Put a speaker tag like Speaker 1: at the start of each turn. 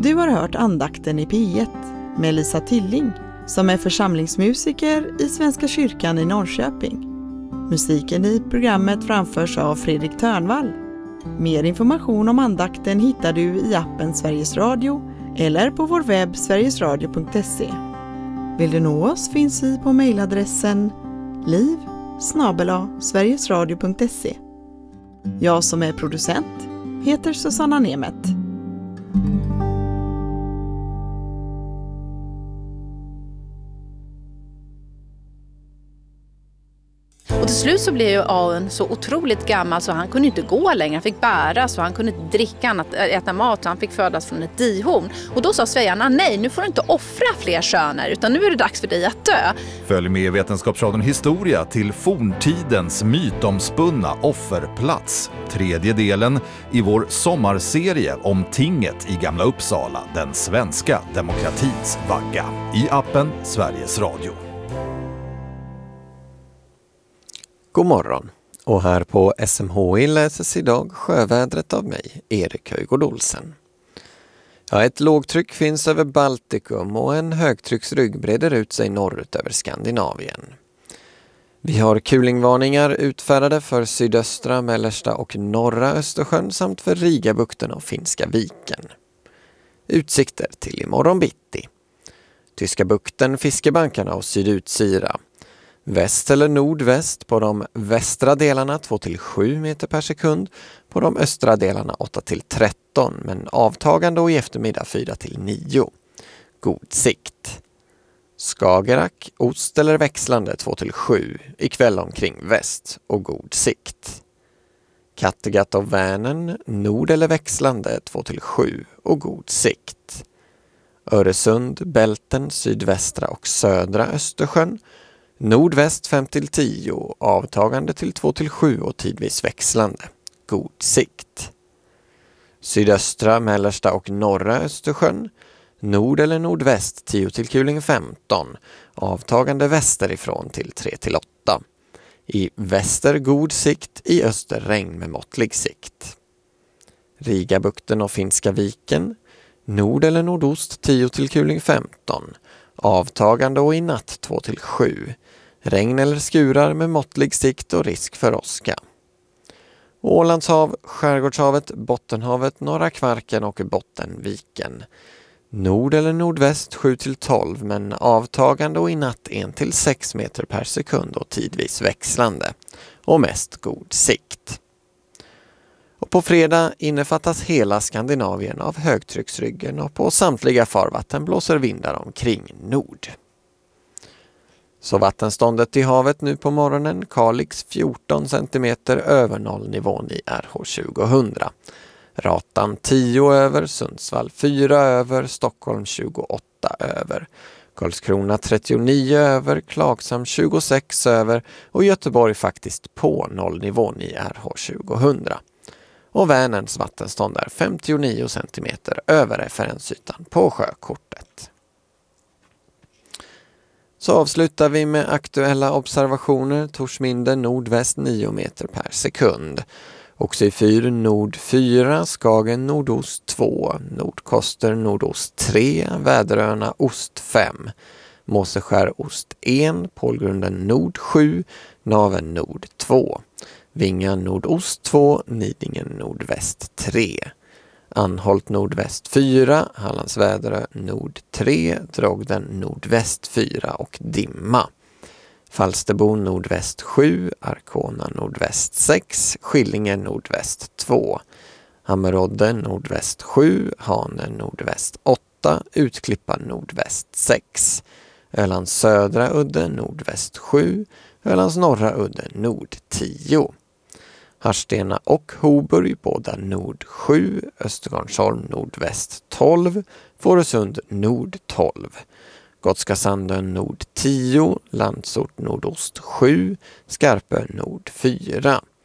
Speaker 1: Du har hört andakten i P1 med Lisa Tilling som är församlingsmusiker i Svenska kyrkan i Norrköping. Musiken i programmet framförs av Fredrik Törnvall. Mer information om andakten hittar du i appen Sveriges Radio eller på vår webb sverigesradio.se. Vill du nå oss finns vi på mejladressen liv@sverigesradio.se. Jag som är producent heter Susanna Nemeth.
Speaker 2: Och till slut så blev ju Auen så otroligt gammal så han kunde inte gå längre. Han fick bära så han kunde inte dricka, äta mat så han fick födas från ett dihorn. Och då sa svejarna, nej nu får du inte offra fler söner utan nu är det dags för dig att dö.
Speaker 3: Följ med Vetenskapsradion Historia till forntidens mytomspunna offerplats. 3:e delen i vår sommarserie om tinget i Gamla Uppsala, den svenska demokratins vagga. I appen Sveriges Radio.
Speaker 4: God morgon, och här på SMHI läses idag sjövädret av mig, Erik Höjgård Olsen. Ja, ett lågtryck finns över Baltikum och en högtrycksrygg breder ut sig norrut över Skandinavien. Vi har kulingvarningar utfärdade för sydöstra, mellersta och norra Östersjön samt för Rigabukten och Finska viken. Utsikter till imorgon bitti. Tyska bukten, fiskebankarna och sydutsyra. Väst eller nordväst på de västra delarna 2-7 meter per sekund, på de östra delarna 8-13 men avtagande och i eftermiddag 4-9. God sikt. Skagerrak, ost eller växlande 2-7, ikväll omkring väst och god sikt. Kattegatt och Vänern, nord eller växlande 2-7 och god sikt. Öresund, Bälten, sydvästra och södra Östersjön, nordväst 5-10, avtagande till 2-7 och tidvis växlande. God sikt. Sydöstra, mellersta och norra Östersjön, nord eller nordväst 10 till kuling 15, avtagande västerifrån till 3-8. I väster god sikt, i öster regn med måttlig sikt. Rigabukten och Finska viken, nord eller nordost 10 till kuling 15, avtagande och i natt 2-7. Regn eller skurar med måttlig sikt och risk för åska. Ålandshav, Skärgårdshavet, Bottenhavet, Norra Kvarken och Bottenviken. Nord eller nordväst 7-12 men avtagande och i natt 1-6 meter per sekund och tidvis växlande. Och mest god sikt. Och på fredag innefattas hela Skandinavien av högtrycksryggen och på samtliga farvatten blåser vindar omkring nord. Så vattenståndet i havet nu på morgonen, Kalix 14 cm över nollnivån i RH 2000. Ratan 10 över, Sundsvall 4 över, Stockholm 28 över. Karlskrona 39 över, Klagshamn 26 över och Göteborg faktiskt på nollnivån i RH 2000. Och Vänerns vattenstånd är 59 cm över referensytan på sjökortet. Så avslutar vi med aktuella observationer. Torsminde nordväst 9 meter per sekund. Oxyfyr nord 4, Skagen nordost 2, Nordkoster nordost 3, Väderöarna ost 5, Måseskär ost 1, Pålgrunden nord 7, Naven nord 2, Vinga nordost 2, Nidingen nordväst 3. Anholt nordväst 4, Hallands Väderö nord 3, Drogden nordväst 4 och dimma. Falsterbo nordväst 7, Arkona nordväst 6, Skillinge nordväst 2, Hammerodde nordväst 7, Hane nordväst 8, Utklippa nordväst 6, Ölands södra udde nordväst 7, Ölands norra udde nord 10. Harstena och Hoburg båda nord 7, Östergarnsholm nordväst 12, Fårösund nord 12, Gotska Sandön nord 10, Landsort nordost 7, Skarpö nord 4,